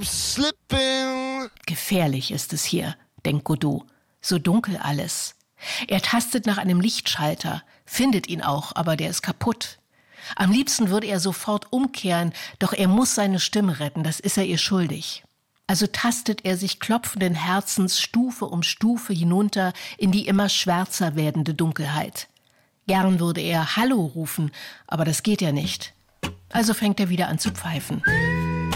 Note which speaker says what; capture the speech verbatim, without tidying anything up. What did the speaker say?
Speaker 1: slipping.
Speaker 2: Gefährlich ist es hier, denkt Godot. So dunkel alles. Er tastet nach einem Lichtschalter, findet ihn auch, aber der ist kaputt. Am liebsten würde er sofort umkehren, doch er muss seine Stimme retten, das ist er ihr schuldig. Also tastet er sich klopfenden Herzens Stufe um Stufe hinunter in die immer schwärzer werdende Dunkelheit. Gern würde er Hallo rufen, aber das geht ja nicht. Also fängt er wieder an zu pfeifen.